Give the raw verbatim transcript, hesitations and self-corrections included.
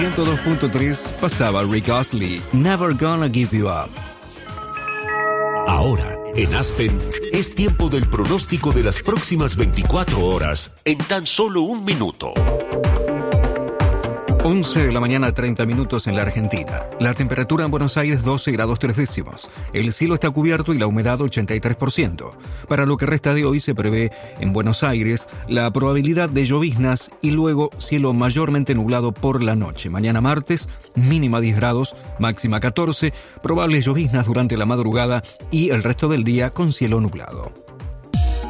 ciento dos punto tres pasaba Rick Astley, Never Gonna Give You Up. Ahora, en Aspen, es tiempo del pronóstico de las próximas veinticuatro horas en tan solo un minuto. once de la mañana, treinta minutos en la Argentina. La temperatura en Buenos Aires, doce grados tres décimos. El cielo está cubierto y la humedad ochenta y tres por ciento. Para lo que resta de hoy se prevé en Buenos Aires la probabilidad de lloviznas y luego cielo mayormente nublado por la noche. Mañana martes, mínima diez grados, máxima catorce, probables lloviznas durante la madrugada y el resto del día con cielo nublado.